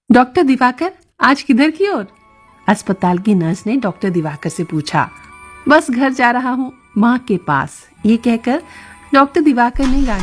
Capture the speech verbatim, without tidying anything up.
Doctor Diwakar, आज किधर की ओर? अस्पताल की नर्स ने डॉक्टर दिवाकर से पूछा। बस घर जा रहा हूँ, माँ के पास, ये कहकर डॉक्टर दिवाकर ने गाड़ी